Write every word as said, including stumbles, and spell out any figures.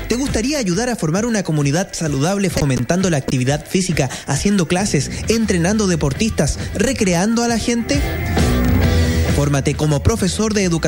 ¿Te gustaría ayudar a formar una comunidad saludable fomentando la actividad física, haciendo clases, entrenando deportistas, recreando a la gente? Fórmate como profesor de educación